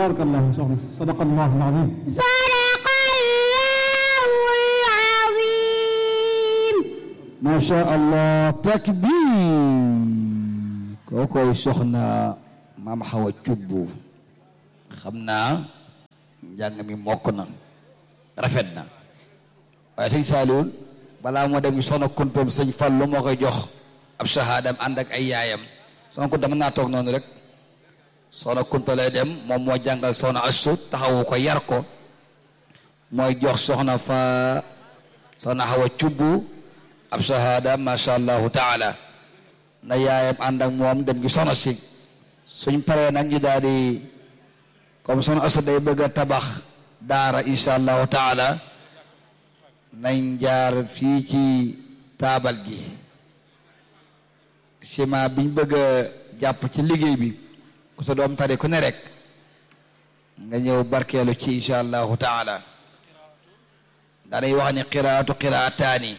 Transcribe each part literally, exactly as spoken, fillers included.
tabarakallah soxna si sadaqallahu al-azim. sadaqallahul azim. Masha Allah, takbir. Kookoy soxna maam Xawa Cubb. xam naa njàng mi mokk na rafet na waaye sëñ Saliou balaa moo dem soxna Kuntoom sëñ Fallu moo koy jox ab shahadam ànd ak ay yaayam. soxna Kunta mën naa toog noonu rek. soxna Kunta lay dem moom moo jàngal soxna Astu taxawu ko yar ko mooy jox soxna fa soxna Xawa Cubb ab shahada masha allahu taala na yaayam ànd ak moom dem gi soxna si suñ paree nag ñu daal di comme soxna Astu day bëgg a tabax daara insha allahu taala nañ jaar fii ci taabal gi ciment biñ bëgg a jàpp ci liggéey bi ku sa doom tari ku ne rek nga ñëw barkeelu ci insha allahu taala daanay wax ni qiraatu qiraataani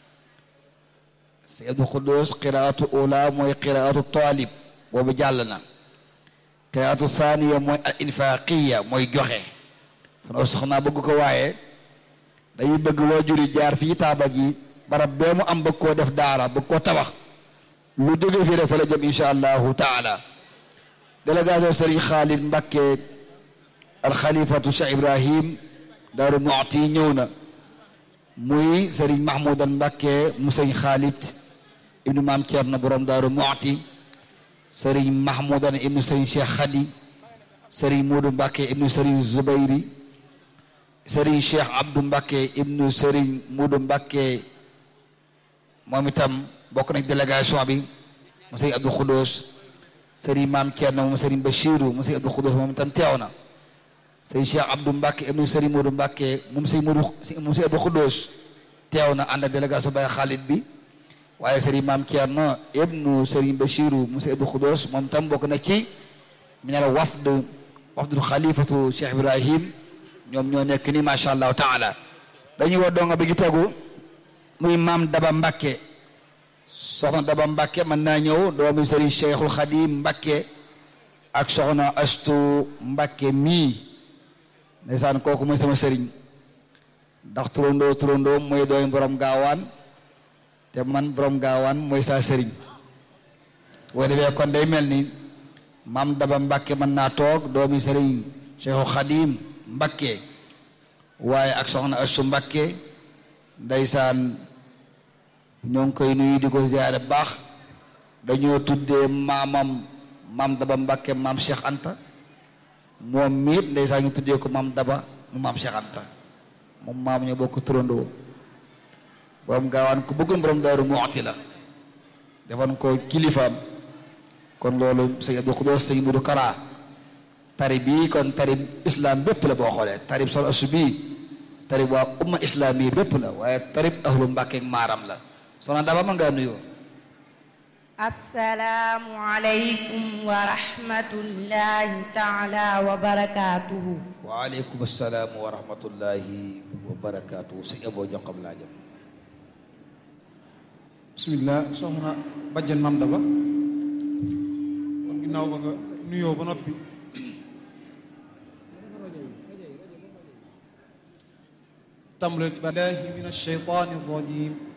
Sayyidul Quddus qiraatu ula mooy qiraatu taalib boobu jàll na qiraatu saaniya mooy al infaqiya mooy joxe soxna soxna bëgg ko waaye dañuy bëgg waajuri jaar fii taaba ji barab bee mu am bëgg koo def daara bëgg koo tabax lu jóge fii rek fa la jëm insha allahu taala délégation Serigne Khalid Mbacké alxalifatu Cheikh Ibrahim Daaru Muxti ñëw na muy Serigne Mahmoudan Mbacké mu Serigne Khalid ibnu Maam Cerno borom Daaru Muxti Serigne Mahmoudan ibnu Serigne Cheikh Khady Serigne Modou Mbacké ibnu Serigne Zubayri Serigne Cheikh Abdou Mbacké ibnu Serigne Modou Mbacké moom itam bokk nañ délégation bi mu Serigne Abdou Khoudous Serigne Maam Cerno moom Serigne Bachiru mu Serigne Abdou Khoudous moom itam teew na Serigne Cheikh Abdou Mbacké ibnu Serigne Modou Mbacké moom Serigne Modou moom Serigne Abdou Khoudous teew na ànd ak délégation Baye Khalid bi waaye Serigne Maam Cerno ibnu Serigne Bachiru mu Serigne Abdou Khoudous moom itam bokk na ci minal wafd wafdul xalifatu Cheikh Ibrahim ñoom ñoo nekk ni macha allahu taala dañuy wax donga bi gi tegu muy Maam Daba Mbacké soxna Daba Mbacké mën naa ñëw doomi Serigne Cheikhul Khadim Mbacké ak soxna Astu Mbacké mii ndeysaan kooku mooy sama sëriñ ndax turandoo turandoo mooy doomi borom gaawaan te man borom gaawaan mooy saa sëriñ boo defee kon day mel ni Maam Daba Mbacké mën naa toog doomi Serigne Cheikhul Khadim Mbacké waaye ak soxna Astu Mbacké ndeysaan ñoo ngi koy nuyu di ko ziyaare baax dañoo tuddee maamam Maam Daba Mbacké maam Cheikh Anta moom miit ndeysaan ñu tuddee ko Maam Daba mu maam Cheikh Anta moom maam ñoo bokk turandoo borom gaawaan ku bëggoon borom Daaru Muxti la defoon ko kilifaam kon loolu sëñ Abdou Khoudous sëñ Modou Kara tari bii kon tari islam bépp la boo xoolee tarib sol asu bii tarib waa umma islam yi bépp la waaye tarib ahlu Mbacké ak maaram la soxna Daba ma ngaa nuyoo. assalaamu aleykum wa rahmatullahi taala wa barakaatuhu. wa aleykum assalaam wa rahmatullahi wa barakaatuhu sëñ Abo joxam laa jëm. bismillah soxna bajjan Maam Daba kon ginnaaw ba nga nuyoo ba noppi tàmbalee ci billahi min ash-shaytaani r-rajiim